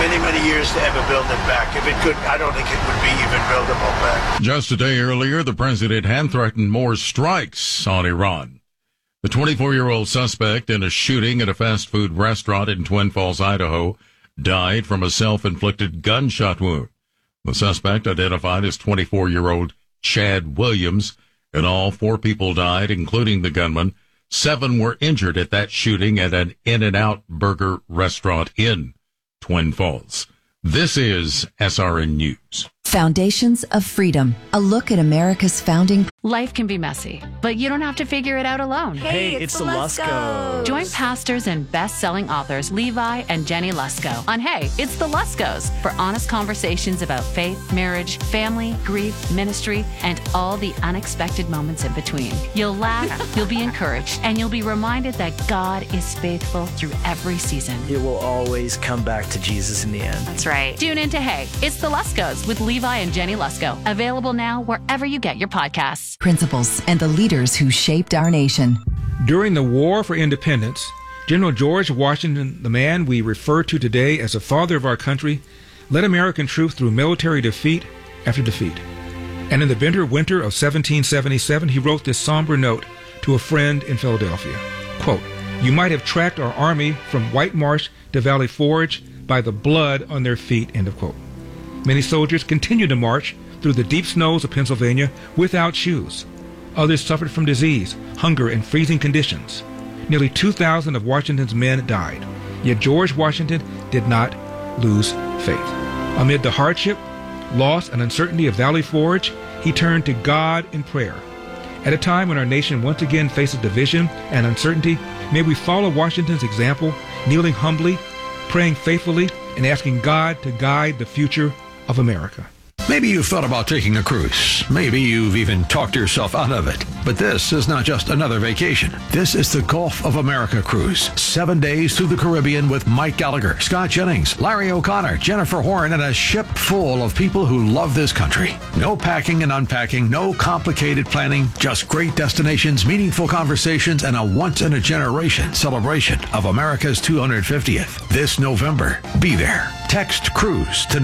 many, many years to ever build it back. If it could, I don't think it would be even buildable back. Just a day earlier, the president had threatened more strikes on Iran. The 24-year-old suspect in a shooting at a fast food restaurant in Twin Falls, Idaho, died from a self-inflicted gunshot wound. The suspect, identified as 24-year-old Chad Williams, in all 4 people died, including the gunman. 7 were injured at that shooting at an In-N-Out burger restaurant in Twin Falls. This is SRN News. Foundations of Freedom, a look at America's founding. Life can be messy, but you don't have to figure it out alone. Hey, it's the Luskos. Join pastors and best-selling authors Levi and Jenny Lusko on Hey, It's the Luskos for honest conversations about faith, marriage, family, grief, ministry, and all the unexpected moments in between. You'll laugh, you'll be encouraged, and you'll be reminded that God is faithful through every season. It will always come back to Jesus in the end. That's right. Tune in to Hey, It's the Luskos with Levi and Jenny Lusko. Available now wherever you get your podcasts. Principles and the leaders who shaped our nation. During the War for Independence, General George Washington, the man we refer to today as the father of our country, led American troops through military defeat after defeat. And in the bitter winter of 1777, he wrote this somber note to a friend in Philadelphia. Quote, "You might have tracked our army from White Marsh to Valley Forge by the blood on their feet," end of quote. Many soldiers continued to march through the deep snows of Pennsylvania without shoes. Others suffered from disease, hunger, and freezing conditions. Nearly 2,000 of Washington's men died. Yet George Washington did not lose faith. Amid the hardship, loss, and uncertainty of Valley Forge, he turned to God in prayer. At a time when our nation once again faces division and uncertainty, may we follow Washington's example, kneeling humbly, praying faithfully, and asking God to guide the future of America. Maybe you've thought about taking a cruise. Maybe you've even talked yourself out of it. But this is not just another vacation. This is the Gulf of America cruise. 7 days through the Caribbean with Mike Gallagher, Scott Jennings, Larry O'Connor, Jennifer Horn, and a ship full of people who love this country. No packing and unpacking, no complicated planning, just great destinations, meaningful conversations, and a once-in-a-generation celebration of America's 250th. This November, be there. Text CRUISE to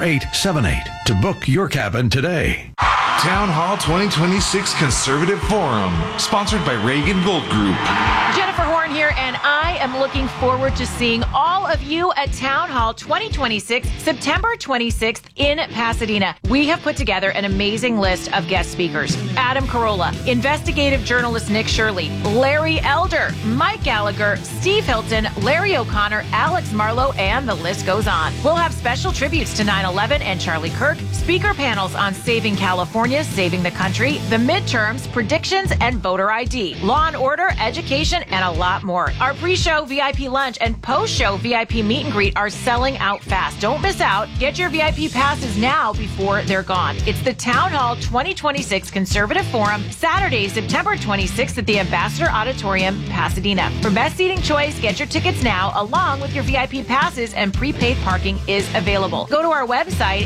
94878 to book your cabin today. Town Hall 2026 Conservative Forum, sponsored by Reagan Gold Group. Jennifer Horn here, and I am looking forward to seeing all of you at Town Hall 2026, September 26th in Pasadena. We have put together an amazing list of guest speakers. Adam Carolla, investigative journalist Nick Shirley, Larry Elder, Mike Gallagher, Steve Hilton, Larry O'Connor, Alex Marlowe, and the list goes on. We'll have special tributes to 9/11 and Charlie Kirk, speaker panels on saving California, saving the country, the midterms, predictions, and voter ID, law and order, education, and a lot more. Our pre-show VIP lunch and post-show VIP meet and greet are selling out fast. Don't miss out. Get your VIP passes now before they're gone. It's the Town Hall 2026 Conservative Forum, Saturday, September 26th at the Ambassador Auditorium, Pasadena. For best seating choice, get your tickets now along with your VIP passes, and prepaid parking is available. Go to our website,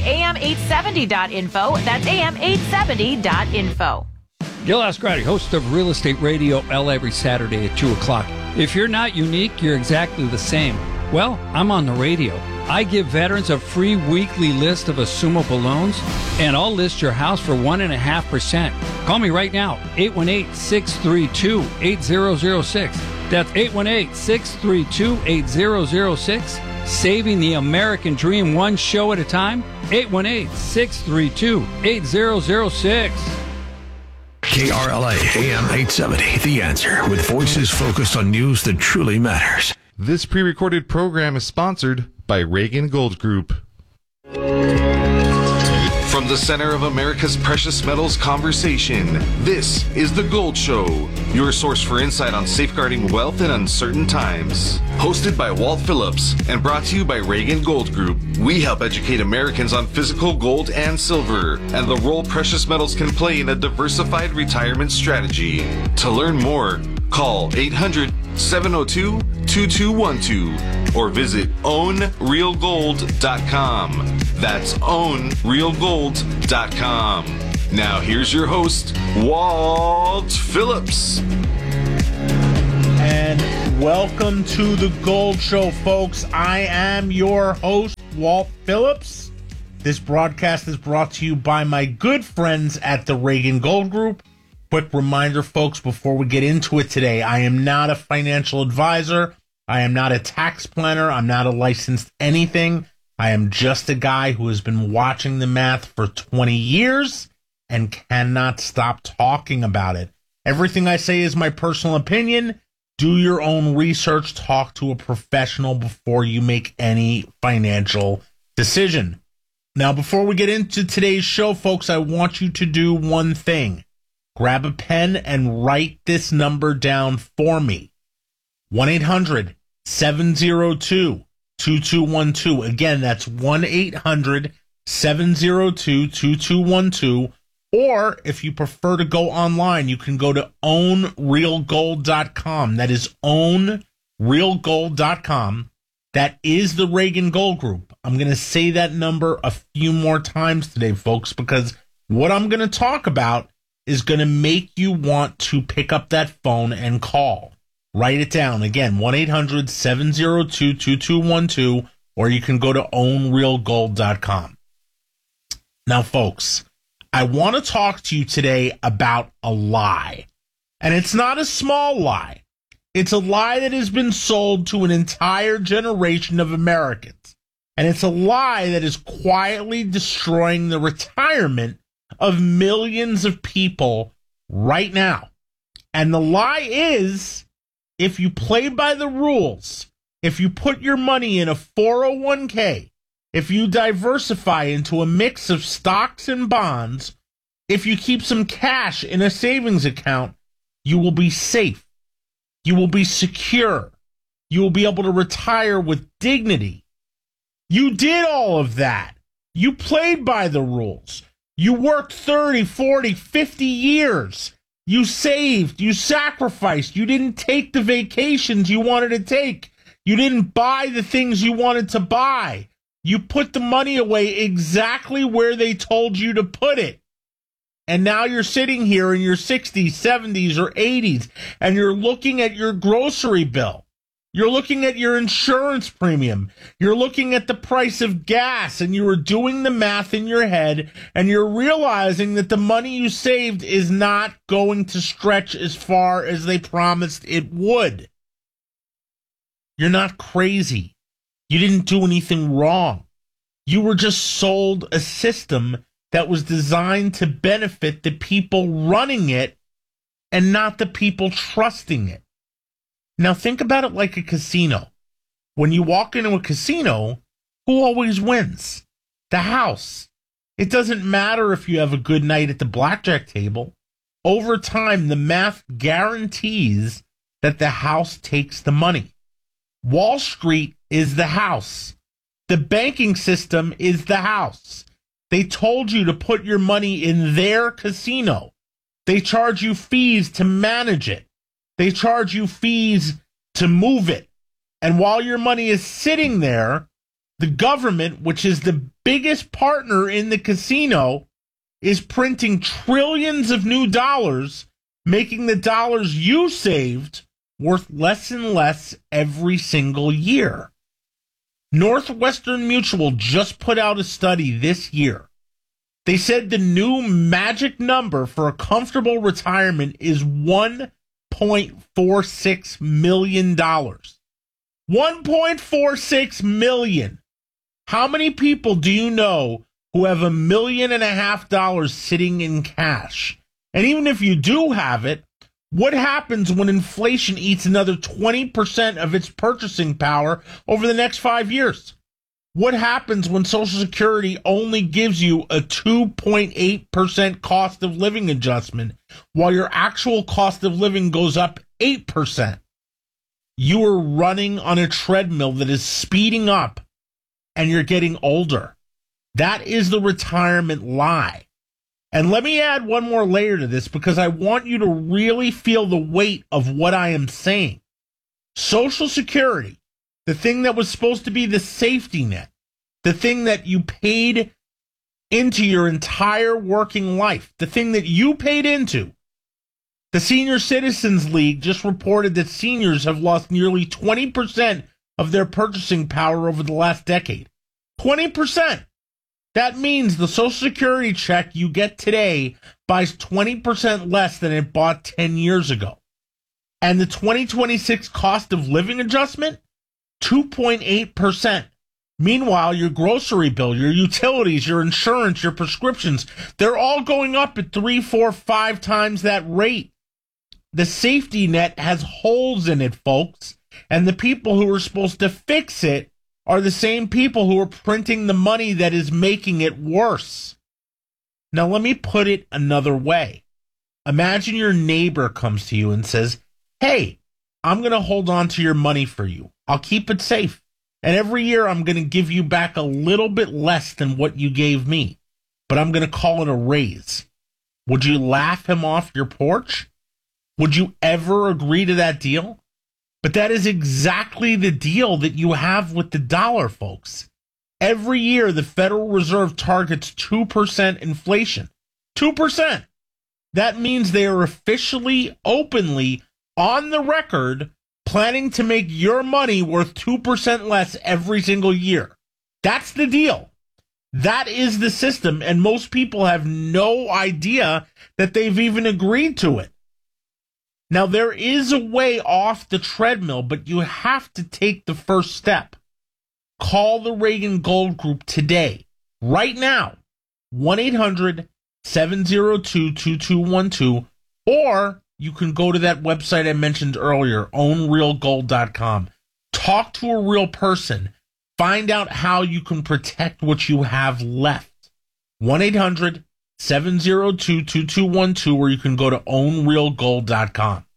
am870.info. That's am870.info. Gil Ascarati, host of Real Estate Radio L every Saturday at 2 o'clock. If you're not unique, you're exactly the same. Well, I'm on the radio. I give veterans a free weekly list of assumable loans, and I'll list your house for 1.5%. Call me right now, 818-632-8006. That's 818-632-8006. Saving the American dream one show at a time, 818-632-8006. KRLA AM 870, The Answer, with voices focused on news that truly matters. This pre-recorded program is sponsored by Reagan Gold Group. From the center of America's precious metals conversation, this is The Gold Show, your source for insight on safeguarding wealth in uncertain times. Hosted by Walt Phillips and brought to you by Reagan Gold Group, we help educate Americans on physical gold and silver and the role precious metals can play in a diversified retirement strategy. To learn more, call 800-702-2212 or visit ownrealgold.com. That's ownrealgold.com. Now here's your host, Walt Phillips. And welcome to The Gold Show, folks. I am your host, Walt Phillips. This broadcast is brought to you by my good friends at the Reagan Gold Group. Quick reminder, folks, before we get into it today, I am not a financial advisor. I am not a tax planner. I'm not a licensed anything. I am just a guy who has been watching the math for 20 years and cannot stop talking about it. Everything I say is my personal opinion. Do your own research. Talk to a professional before you make any financial decision. Now, before we get into today's show, folks, I want you to do one thing. Grab a pen and write this number down for me. 1-800-702-2212. Again, that's 1-800-702-2212. Or if you prefer to go online, you can go to ownrealgold.com. That is ownrealgold.com. That is the Reagan Gold Group. I'm going to say that number a few more times today, folks, because what I'm going to talk about is going to make you want to pick up that phone and call. Write it down. Again, 1-800-702-2212, or you can go to ownrealgold.com. Now, folks, I want to talk to you today about a lie. And it's not a small lie. It's a lie that has been sold to an entire generation of Americans. And it's a lie that is quietly destroying the retirement of millions of people right now. And the lie is, if you play by the rules, if you put your money in a 401k, if you diversify into a mix of stocks and bonds, if you keep some cash in a savings account, you will be safe. You will be secure. You will be able to retire with dignity. You did all of that. You played by the rules. You worked 30, 40, 50 years. You saved. You sacrificed. You didn't take the vacations you wanted to take. You didn't buy the things you wanted to buy. You put the money away exactly where they told you to put it. And now you're sitting here in your 60s, 70s, or 80s, and you're looking at your grocery bill. You're looking at your insurance premium. You're looking at the price of gas, and you are doing the math in your head, and you're realizing that the money you saved is not going to stretch as far as they promised it would. You're not crazy. You didn't do anything wrong. You were just sold a system that was designed to benefit the people running it and not the people trusting it. Now think about it like a casino. When you walk into a casino, who always wins? The house. It doesn't matter if you have a good night at the blackjack table. Over time, the math guarantees that the house takes the money. Wall Street is the house. The banking system is the house. They told you to put your money in their casino. They charge you fees to manage it. They charge you fees to move it. And while your money is sitting there, the government, which is the biggest partner in the casino, is printing trillions of new dollars, making the dollars you saved worth less and less every single year. Northwestern Mutual just put out a study this year. They said the new magic number for a comfortable retirement is $1.46 million. $1.46 million. How many people do you know who have $1.5 million sitting in cash? And even if you do have it, what happens when inflation eats another 20% of its purchasing power over the next 5 years? What happens when Social Security only gives you a 2.8% cost of living adjustment while your actual cost of living goes up 8%? You are running on a treadmill that is speeding up and you're getting older. That is the retirement lie. And let me add one more layer to this because I want you to really feel the weight of what I am saying. Social Security, the thing that was supposed to be the safety net, the thing that you paid into your entire working life, the thing that you paid into. The Senior Citizens League just reported that seniors have lost nearly 20% of their purchasing power over the last decade. 20%. That means the Social Security check you get today buys 20% less than it bought 10 years ago. And the 2026 cost of living adjustment, 2.8%. Meanwhile, your grocery bill, your utilities, your insurance, your prescriptions, they're all going up at 3, 4, 5 times that rate. The safety net has holes in it, folks. And the people who are supposed to fix it are the same people who are printing the money that is making it worse. Now, let me put it another way. Imagine your neighbor comes to you and says, hey, I'm going to hold on to your money for you. I'll keep it safe. And every year I'm going to give you back a little bit less than what you gave me. But I'm going to call it a raise. Would you laugh him off your porch? Would you ever agree to that deal? But that is exactly the deal that you have with the dollar, folks. Every year, the Federal Reserve targets 2% inflation. 2%. That means they are officially, openly, on the record, planning to make your money worth 2% less every single year. That's the deal. That is the system, and most people have no idea that they've even agreed to it. Now, there is a way off the treadmill, but you have to take the first step. Call the Reagan Gold Group today, right now, 1-800-702-2212, or you can go to that website I mentioned earlier, ownrealgold.com. Talk to a real person. Find out how you can protect what you have left. 1-800-702-2212, or you can go to ownrealgold.com.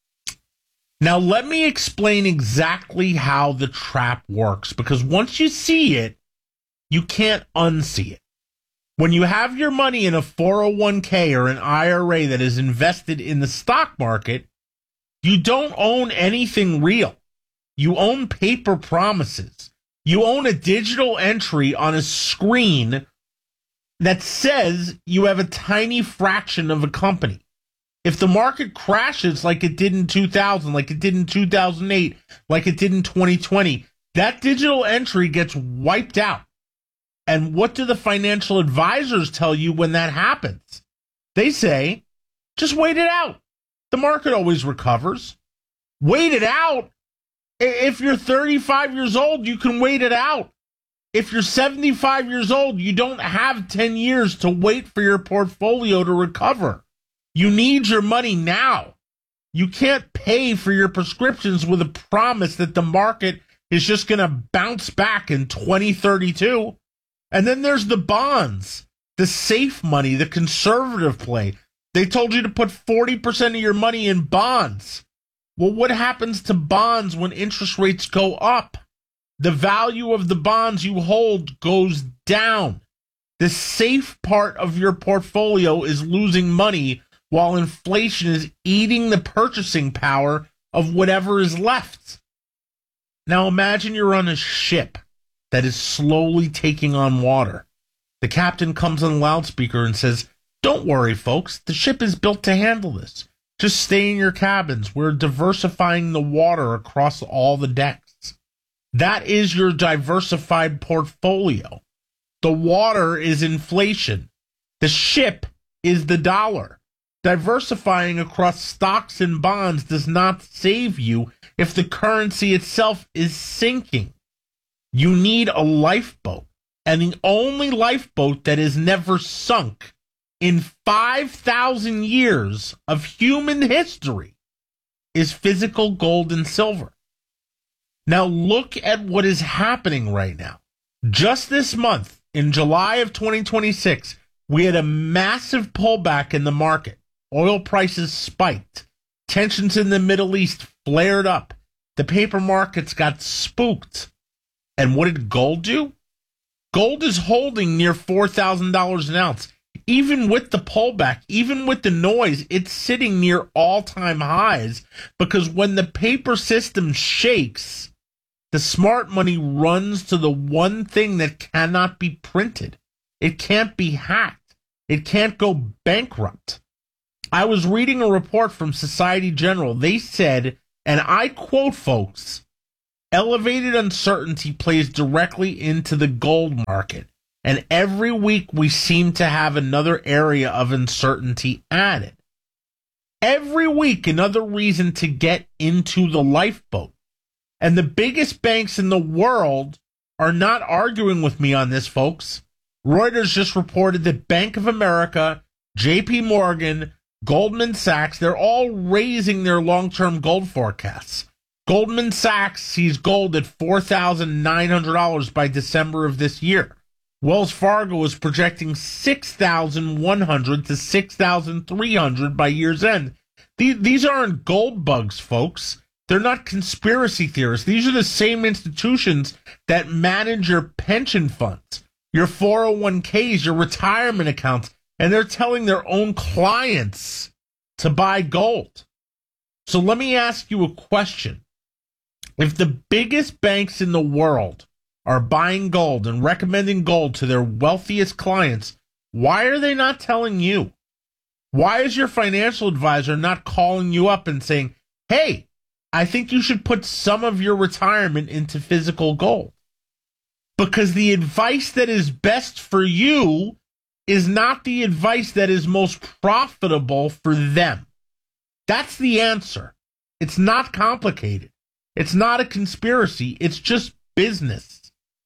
Now, let me explain exactly how the trap works, because once you see it, you can't unsee it. When you have your money in a 401k or an IRA that is invested in the stock market, you don't own anything real. You own paper promises. You own a digital entry on a screen that says you have a tiny fraction of a company. If the market crashes like it did in 2000, like it did in 2008, like it did in 2020, that digital entry gets wiped out. And what do the financial advisors tell you when that happens? They say, just wait it out. The market always recovers. Wait it out? If you're 35 years old, you can wait it out. If you're 75 years old, you don't have 10 years to wait for your portfolio to recover. You need your money now. You can't pay for your prescriptions with a promise that the market is just going to bounce back in 2032. And then there's the bonds, the safe money, the conservative play. They told you to put 40% of your money in bonds. Well, what happens to bonds when interest rates go up? The value of the bonds you hold goes down. The safe part of your portfolio is losing money while inflation is eating the purchasing power of whatever is left. Now imagine you're on a ship that is slowly taking on water. The captain comes on the loudspeaker and says, "Don't worry, folks. The ship is built to handle this. Just stay in your cabins. We're diversifying the water across all the decks." That is your diversified portfolio. The water is inflation. The ship is the dollar. Diversifying across stocks and bonds does not save you if the currency itself is sinking. You need a lifeboat, and the only lifeboat that is never sunk in 5,000 years of human history is physical gold and silver. Now look at what is happening right now. Just this month, in July of 2026, we had a massive pullback in the market. Oil prices spiked. Tensions in the Middle East flared up. The paper markets got spooked. And what did gold do? Gold is holding near $4,000 an ounce. Even with the pullback, even with the noise, it's sitting near all-time highs, because when the paper system shakes, the smart money runs to the one thing that cannot be printed. It can't be hacked. It can't go bankrupt. I was reading a report from Society General. They said, and I quote, folks, "Elevated uncertainty plays directly into the gold market. And every week we seem to have another area of uncertainty added. Every week, another reason to get into the lifeboat. And the biggest banks in the world are not arguing with me on this, folks. Reuters just reported that Bank of America, JP Morgan, Goldman Sachs, they're all raising their long-term gold forecasts. Goldman Sachs sees gold at $4,900 by December of this year. Wells Fargo is projecting $6,100 to $6,300 by year's end. These aren't gold bugs, folks. They're not conspiracy theorists. These are the same institutions that manage your pension funds, your 401ks, your retirement accounts, and they're telling their own clients to buy gold. So let me ask you a question. If the biggest banks in the world are buying gold and recommending gold to their wealthiest clients, why are they not telling you? Why is your financial advisor not calling you up and saying, hey, I think you should put some of your retirement into physical gold? Because the advice that is best for you is not the advice that is most profitable for them. That's the answer. It's not complicated. It's not a conspiracy. It's just business.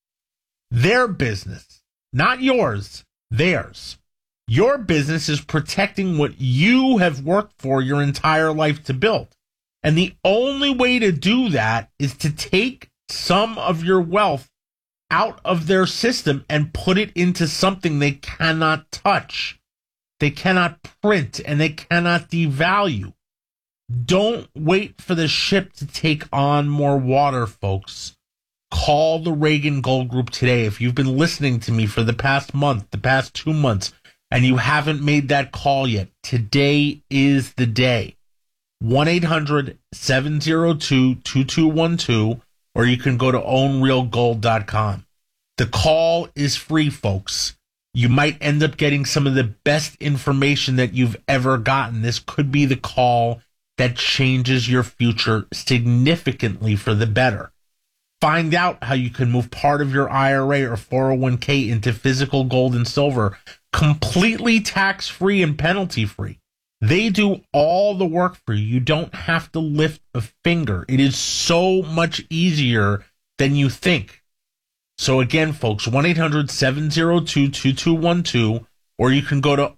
Their business, not yours, theirs. Your business is protecting what you have worked for your entire life to build. And the only way to do that is to take some of your wealth out of their system and put it into something they cannot touch, they cannot print, and they cannot devalue. Don't wait for the ship to take on more water, folks. Call the Reagan Gold Group today. If you've been listening to me for the past month, the past 2 months, and you haven't made that call yet, today is the day. 1-800-702-2212, or you can go to ownrealgold.com. The call is free, folks. You might end up getting some of the best information that you've ever gotten. This could be the call that changes your future significantly for the better. Find out how you can move part of your IRA or 401k into physical gold and silver, completely tax-free and penalty-free. They do all the work for you. You don't have to lift a finger. It is so much easier than you think. So again, folks, 1-800-702-2212, or you can go to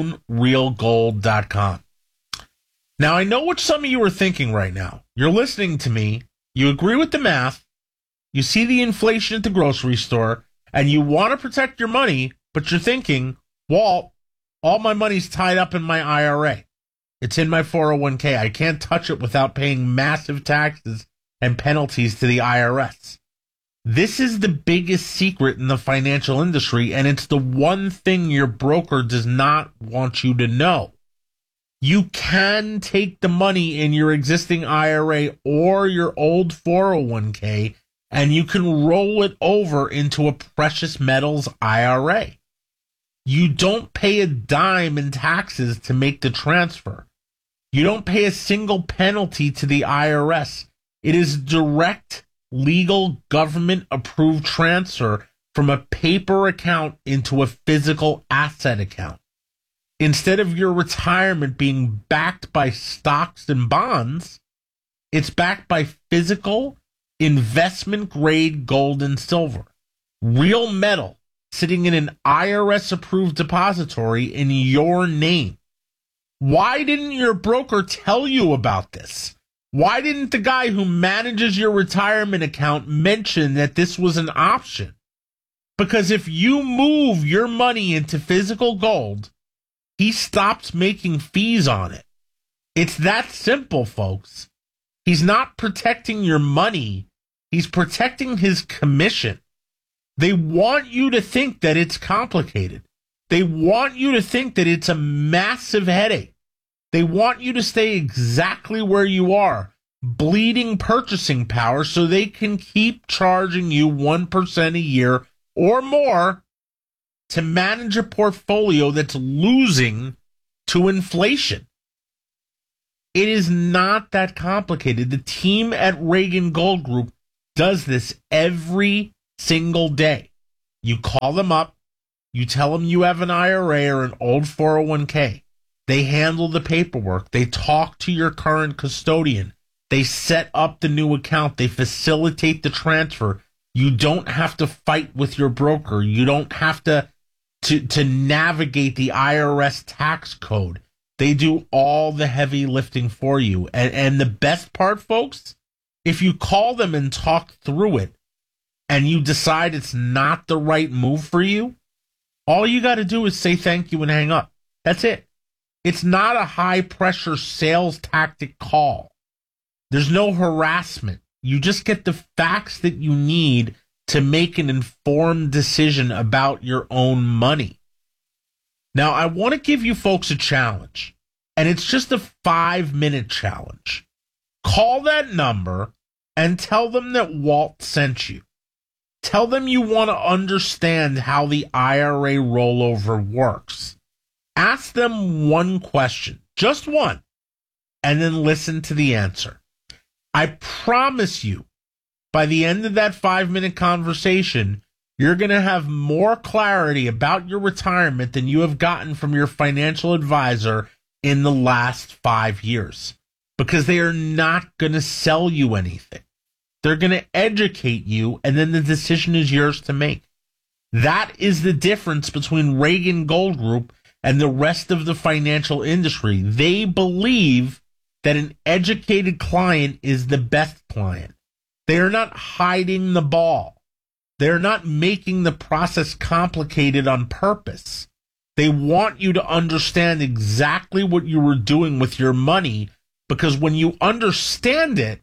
ownrealgold.com. Now, I know what some of you are thinking right now. You're listening to me. You agree with the math. You see the inflation at the grocery store, and you want to protect your money, but you're thinking, Walt, all my money's tied up in my IRA. It's in my 401k. I can't touch it without paying massive taxes and penalties to the IRS. This is the biggest secret in the financial industry, and it's the one thing your broker does not want you to know. You can take the money in your existing IRA or your old 401k, and you can roll it over into a precious metals IRA. You don't pay a dime in taxes to make the transfer. You don't pay a single penalty to the IRS. It is direct, legal, government-approved transfer from a paper account into a physical asset account. Instead of your retirement being backed by stocks and bonds, it's backed by physical, investment-grade gold and silver. Real metal sitting in an IRS-approved depository in your name. Why didn't your broker tell you about this? Why didn't the guy who manages your retirement account mention that this was an option? Because if you move your money into physical gold, he stops making fees on it. It's that simple, folks. He's not protecting your money. He's protecting his commission. They want you to think that it's complicated. They want you to think that it's a massive headache. They want you to stay exactly where you are, bleeding purchasing power, so they can keep charging you 1% a year or more to manage a portfolio that's losing to inflation. It is not that complicated. The team at Reagan Gold Group does this every single day. You call them up. You tell them you have an IRA or an old 401k. They handle the paperwork. They talk to your current custodian. They set up the new account. They facilitate the transfer. You don't have to fight with your broker. You don't have to navigate the IRS tax code. They do all the heavy lifting for you. And the best part, folks, if you call them and talk through it and you decide it's not the right move for you, all you got to do is say thank you and hang up. That's it. It's not a high-pressure sales tactic call. There's no harassment. You just get the facts that you need to make an informed decision about your own money. Now, I want to give you folks a challenge, and it's just a 5-minute challenge. Call that number and tell them that Walt sent you. Tell them you want to understand how the IRA rollover works. Ask them one question, just one, and then listen to the answer. I promise you, by the end of that 5-minute conversation, you're going to have more clarity about your retirement than you have gotten from your financial advisor in the last 5 years, because they are not going to sell you anything. They're going to educate you, and then the decision is yours to make. That is the difference between Reagan Gold Group and the rest of the financial industry. They believe that an educated client is the best client. They are not hiding the ball. They're not making the process complicated on purpose. They want you to understand exactly what you were doing with your money, because when you understand it,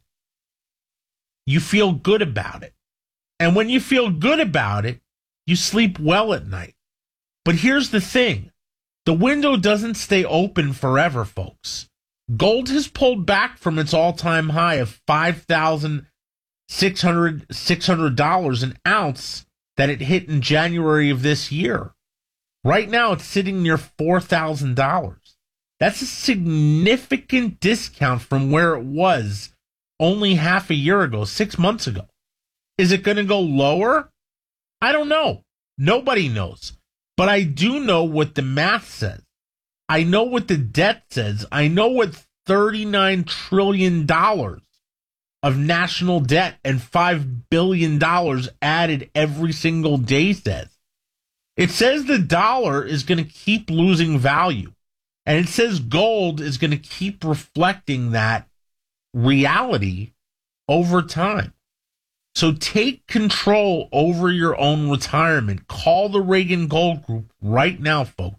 you feel good about it. And when you feel good about it, you sleep well at night. But here's the thing. The window doesn't stay open forever, folks. Gold has pulled back from its all-time high of $5,600 an ounce that it hit in January of this year. Right now, it's sitting near $4,000. That's a significant discount from where it was only half a year ago, 6 months ago. Is it going to go lower? I don't know. Nobody knows. But I do know what the math says. I know what the debt says. I know what $39 trillion of national debt and $5 billion added every single day says. It says the dollar is going to keep losing value. And it says gold is going to keep reflecting that reality over time. So take control over your own retirement. Call the Reagan Gold Group right now, folks.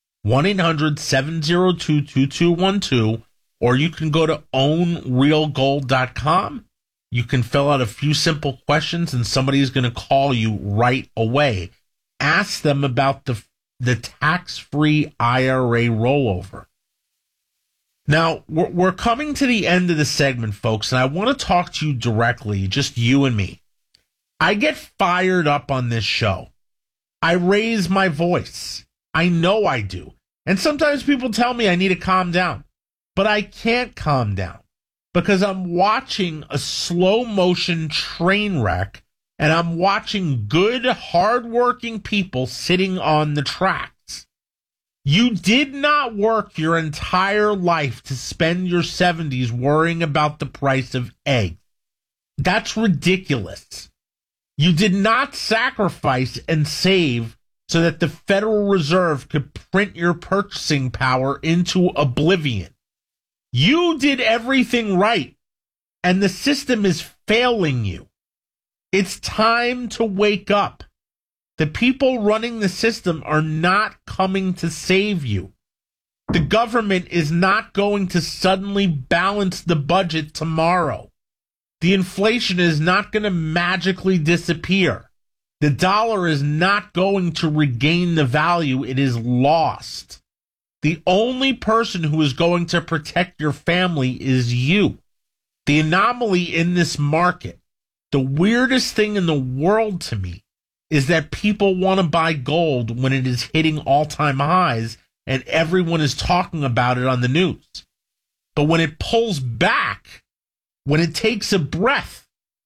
1-800-702-2212, or you can go to ownrealgold.com. You can fill out a few simple questions, and somebody's going to call you right away. Ask them about the tax-free IRA rollover. Now, we're coming to the end of the segment, folks, and I want to talk to you directly, just you and me. I get fired up on this show. I raise my voice. I know I do. And sometimes people tell me I need to calm down. But I can't calm down because I'm watching a slow-motion train wreck, and I'm watching good, hard-working people sitting on the tracks. You did not work your entire life to spend your 70s worrying about the price of eggs. That's ridiculous. You did not sacrifice and save so that the Federal Reserve could print your purchasing power into oblivion. You did everything right, and the system is failing you. It's time to wake up. The people running the system are not coming to save you. The government is not going to suddenly balance the budget tomorrow. The inflation is not going to magically disappear. The dollar is not going to regain the value it has lost. The only person who is going to protect your family is you. The anomaly in this market, the weirdest thing in the world to me, is that people want to buy gold when it is hitting all-time highs and everyone is talking about it on the news. But when it pulls back, when it takes a breath,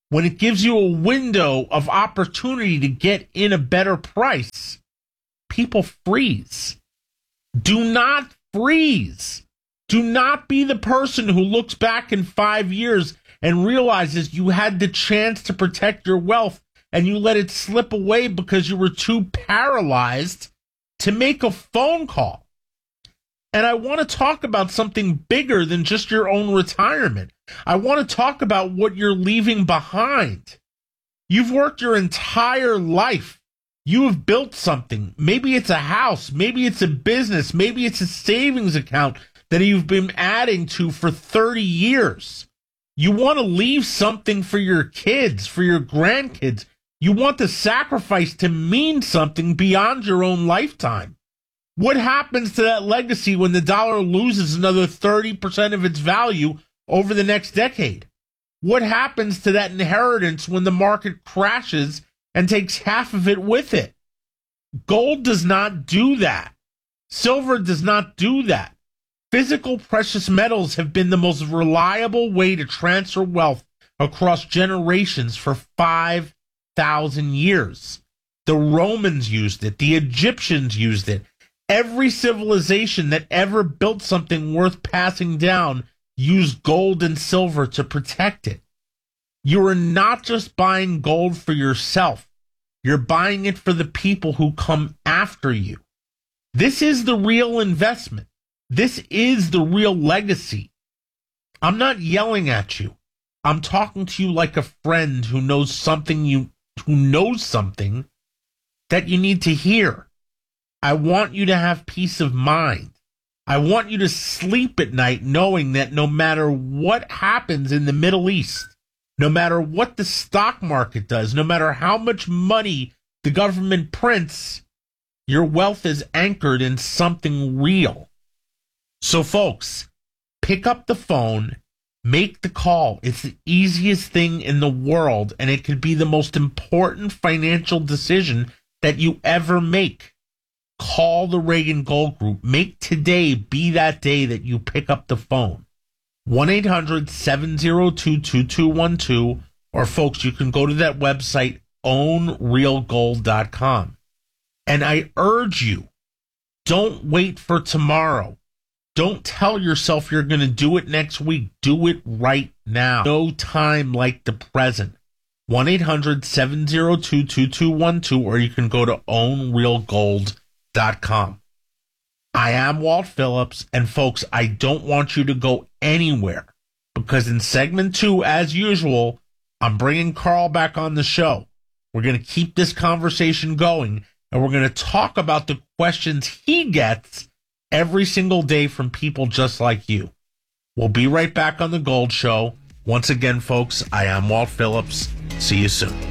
when it gives you a window of opportunity to get in a better price, people freeze. Do not freeze. Do not be the person who looks back in 5 years and realizes you had the chance to protect your wealth and you let it slip away because you were too paralyzed to make a phone call. And I want to talk about something bigger than just your own retirement. I want to talk about what you're leaving behind. You've worked your entire life. You have built something. Maybe it's a house. Maybe it's a business. Maybe it's a savings account that you've been adding to for 30 years. You want to leave something for your kids, for your grandkids. You want the sacrifice to mean something beyond your own lifetime. What happens to that legacy when the dollar loses another 30% of its value over the next decade? What happens to that inheritance when the market crashes and takes half of it with it? Gold does not do that. Silver does not do that. Physical precious metals have been the most reliable way to transfer wealth across generations for 5,000 years. The Romans used it. The Egyptians used it. Every civilization that ever built something worth passing down used gold and silver to protect it. You are not just buying gold for yourself. You're buying it for the people who come after you. This is the real investment. This is the real legacy. I'm not yelling at you. I'm talking to you like a friend who knows something that you need to hear. I want you to have peace of mind. I want you to sleep at night knowing that no matter what happens in the Middle East, no matter what the stock market does, no matter how much money the government prints, your wealth is anchored in something real. So, folks, pick up the phone, make the call. It's the easiest thing in the world, and it could be the most important financial decision that you ever make. Call the Reagan Gold Group. Make today be that day that you pick up the phone. 1-800-702-2212. Or, folks, you can go to that website, ownrealgold.com. And I urge you, don't wait for tomorrow. Don't tell yourself you're going to do it next week. Do it right now. No time like the present. 1-800-702-2212, or you can go to ownrealgold.com. I am Walt Phillips, and folks, I don't want you to go anywhere, because in segment 2, as usual, I'm bringing Carl back on the show. We're going to keep this conversation going, and we're going to talk about the questions he gets every single day from people just like you. We'll be right back on The Gold Show. Once again, folks, I am Walt Phillips. See you soon.